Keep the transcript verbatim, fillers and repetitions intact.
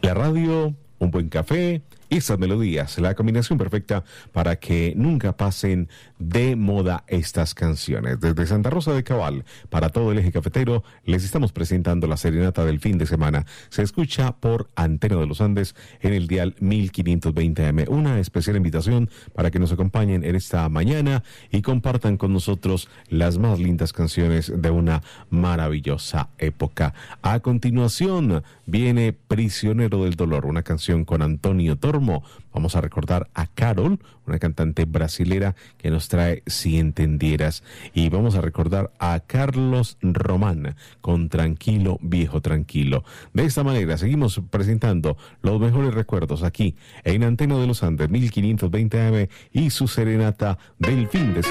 La radio, un buen café, esas melodías, la combinación perfecta para que nunca pasen de moda estas canciones. Desde Santa Rosa de Cabal, para todo el eje cafetero, les estamos presentando la serenata del fin de semana. Se escucha por Antena de los Andes en el dial mil quinientos veinte A M. Una especial invitación para que nos acompañen en esta mañana y compartan con nosotros las más lindas canciones de una maravillosa época. A continuación viene Prisionero del Dolor, una canción con Antonio Tormo. Vamos a recordar a Carol, una cantante brasilera que nos trae Si Entendieras. Y vamos a recordar a Carlos Román con Tranquilo, Viejo Tranquilo. De esta manera seguimos presentando los mejores recuerdos aquí en Antena de los Andes, mil quinientos veinte A M y su serenata del fin de semana.